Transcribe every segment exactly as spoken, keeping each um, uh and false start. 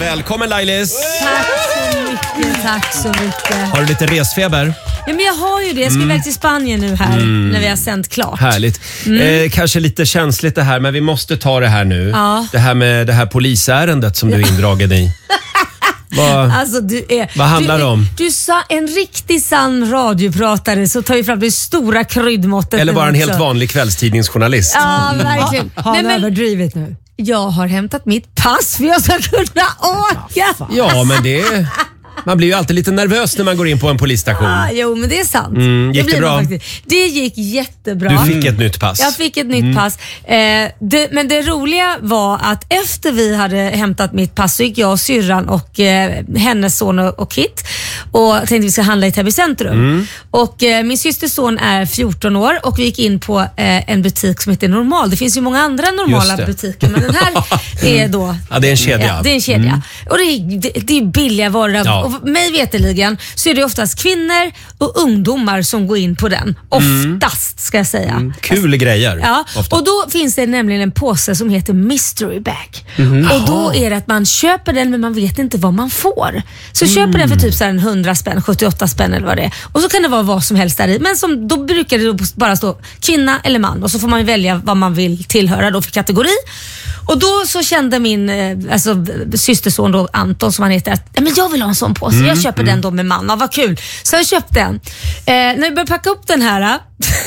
Välkommen Lailis. Tack så mycket, tack så mycket. Har du lite resfeber? Ja, men jag har ju det. Jag ska iväg till Spanien nu här mm. när vi har sänt klart. Härligt. Mm. Eh, kanske lite känsligt det här, men vi måste ta det här nu. Ja. Det här med det här polisärendet som du är indragen i. Vad, alltså, du är, vad handlar det om? Du sa en riktig sann radiopratare, så tar vi fram det stora kryddmåttet. Eller bara en också. helt vanlig kvällstidningsjournalist. Ja, verkligen. Har han överdrivit nu? Jag har hämtat mitt pass för jag ska kunna åka. Ja, men det är... Man blir ju alltid lite nervös när man går in på en polisstation. Ah, jo, men det är sant. Mm, gick det, det bra? Det gick jättebra. Du fick ett nytt pass. Jag fick ett nytt mm. pass. Eh, det, men det roliga var att efter vi hade hämtat mitt pass så gick jag och syrran och eh, hennes son och, och Kit och tänkte vi ska handla i Täby centrum. Mm. Och eh, min systers son är fjorton år och vi gick in på eh, en butik som heter Normal. Det finns ju många andra normala butiker, men den här är då... Ja, det är en kedja. Ja, det är en kedja. Mm. Och det är, det, det är billiga varor. Ja. Och mig veteligen så är det oftast kvinnor och ungdomar som går in på den. Oftast ska jag säga. Mm. Kul grejer. Ja, ofta. och då finns det nämligen en påse som heter mystery bag. Mm. Och då är det att man köper den men man vet inte vad man får. Så mm. köper den för typ så här en hundra spänn, sjuttioåtta spänn eller vad det är. Och så kan det vara vad som helst där i. Men som, då brukar det bara stå kvinna eller man. Och så får man välja vad man vill tillhöra då för kategori. Och då så kände min alltså, systerson då, Anton som han heter, att ja, men jag vill ha en sån påse. Mm, jag köper mm. den då med man. Ja, vad kul. Så jag köpte den. Eh, när vi började packa upp den här...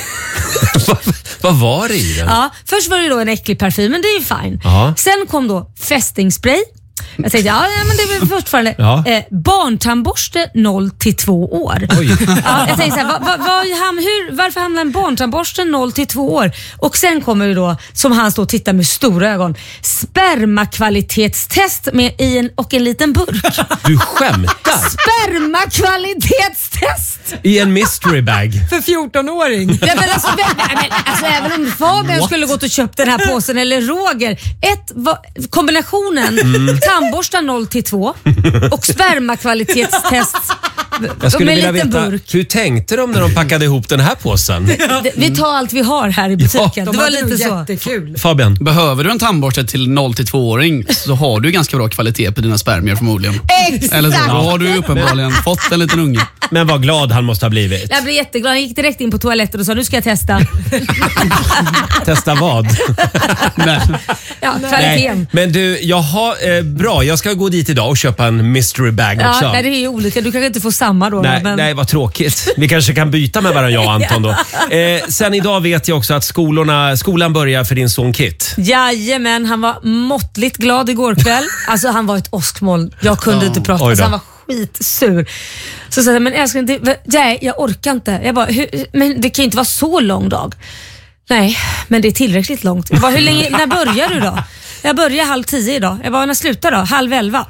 Vad var det i den? Ja, först var det då en äcklig parfym, men det är ju fine. Aha. Sen kom då fästingspray. Jag tänkte, ja, men det är väl fortfarande ja. eh, barntandborste noll till två år. Oj. Ja, jag tänkte så här, va, va, va, hur, varför hamnar en barntandborste noll till två år? Och sen kommer ju då, som han står och tittar med stora ögon, spermakvalitetstest med i en, och en liten burk. Du skämtar? Spermakvalitetstest! I en mystery bag. För fjorton-åring. Ja, men alltså, men, men, alltså, även om Fabian skulle gått och köpt den här påsen, eller Roger, ett, va, kombinationen mm. tandborsta noll till två och spermakvalitetstest jag skulle med vilja liten veta, burk. hur tänkte de när de packade ihop den här påsen? Ja. Vi tar allt vi har här i butiken. Ja, det var lite så. Jättekul. Fabian? Behöver du en tandborste till noll till två-åring så har du ganska bra kvalitet på dina spermier förmodligen. Exakt! Eller så, då har du uppenbarligen fått en liten unge. Men vad glad han måste ha blivit. Jag blev jätteglad. Han gick direkt in på toaletten och sa, nu ska jag testa. Testa vad? Nej. Ja, kvaliteten. Men du, jaha, eh, bra. Jag ska gå dit idag och köpa en mystery bag också. Ja, det är ju olika. Du kanske inte får samma då. Nej, men... nej, vad tråkigt. Vi kanske kan byta med varandra, jag och Anton då. Eh, sen idag vet jag också att skolorna, skolan börjar för din son Kit. Jajamän, han var måttligt glad igår kväll. Alltså han var ett åskmoln. Jag kunde oh, inte prata. Alltså, han var skitsur. Så sa jag, men älskling, det, nej, jag orkar inte. Jag bara, hur, men det kan ju inte vara så lång dag. Nej, men det är tillräckligt långt. Jag bara, hur länge, när börjar du då? Jag börjar halv tio idag. Jag bara, när slutar då? Halv elva.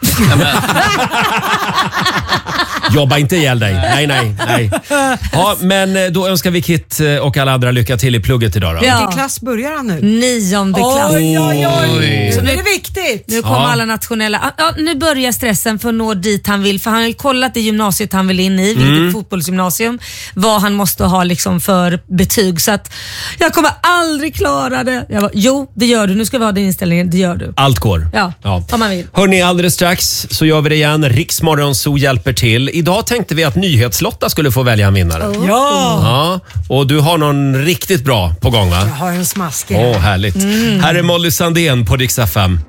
Jobba inte ihjäl dig. Nej, nej, nej. Ja, men då önskar vi Kit och alla andra lycka till i plugget idag då. Ja. Vilken klass börjar han nu? Nionde klass. Oj, oj, oj. Så nu är det viktigt. Nu kommer ja. alla nationella. Ja, nu börjar stressen för att nå dit han vill. För han har ju kollat i gymnasiet han vill in i. Vilket mm. fotbollsgymnasium. Vad han måste ha liksom för betyg. Så att jag kommer aldrig klara det. Jag bara, jo, det gör du. Nu ska vi ha den inställningen. Det gör du. Allt går. Ja, ja. Om man vill. Hörrni, alldeles strax så gör vi det igen. Riksmorgon så hjälper till. Idag tänkte vi att Nyhetslotta skulle få välja en vinnare. Oh. Ja. Ja! Och du har någon riktigt bra på gång, va? Jag har en smaskig. Åh, oh, härligt. Mm. Här är Molly Sandén på Rix F M.